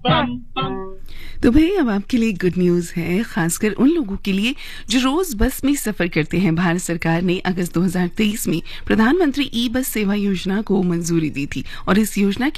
तो भाई अब आपके लिए गुड न्यूज है, खासकर उन लोगों के लिए जो रोज बस में सफर करते हैं। भारत सरकार ने अगस्त 2023 में प्रधानमंत्री ई बस सेवा योजना को मंजूरी दी थी और इस योजना